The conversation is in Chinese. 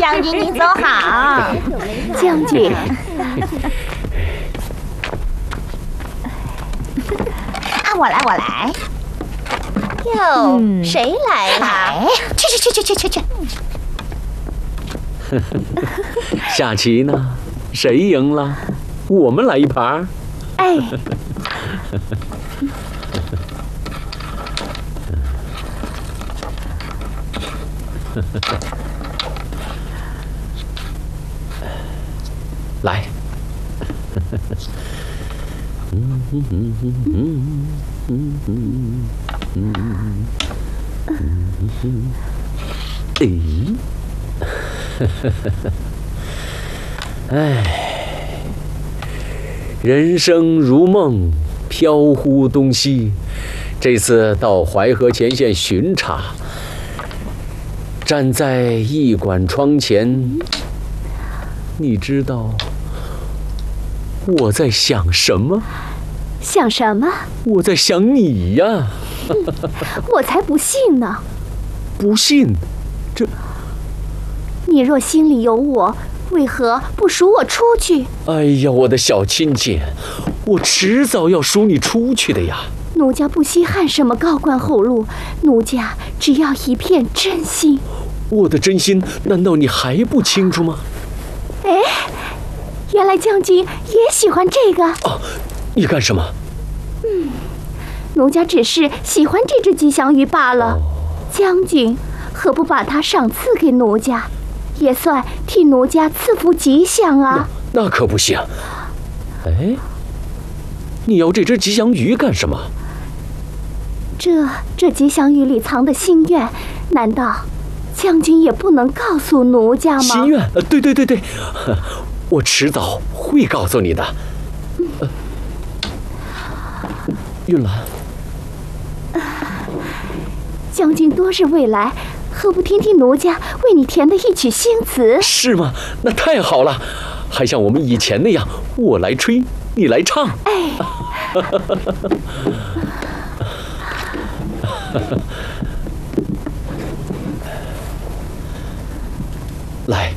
将军您走好。 将军。 啊，我来。哟，谁来了？去。 下棋呢？谁赢了？我们来一盘。 哎。 来。哎，人生如梦，飘忽东西。这次到淮河前线巡查，站在驿馆窗前，你知道我在想什么？ 想什么？ 我在想你呀。 我才不信呢。 不信？这…… 你若心里有我，为何不赎我出去？ 哎呀，我的小亲戚，我迟早要赎你出去的呀。 奴家不稀罕什么高官厚禄，奴家只要一片真心。 我的真心，难道你还不清楚吗？ 哎，原来将军也喜欢这个。 哦，你干什么？ 奴家只是喜欢这只吉祥鱼罢了。将军何不把它赏赐给奴家，也算替奴家赐福吉祥啊？ 那可不行。哎，你要这只吉祥鱼干什么？ 这吉祥鱼里藏的心愿，难道将军也不能告诉奴家吗？ 心愿？对，我迟早会告诉你的。韵兰， 将军多日未来，何不听听奴家为你填的一曲新词？ 是吗？那太好了，还像我们以前那样，我来吹，你来唱。 哎。 来。